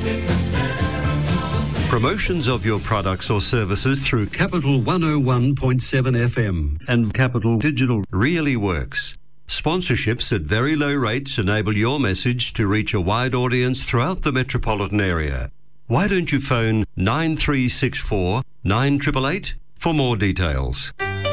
Promotions of your products or services through Capital 101.7 FM and Capital Digital really works. Sponsorships at very low rates enable your message to reach a wide audience throughout the metropolitan area. Why don't you phone 9364 9888 for more details?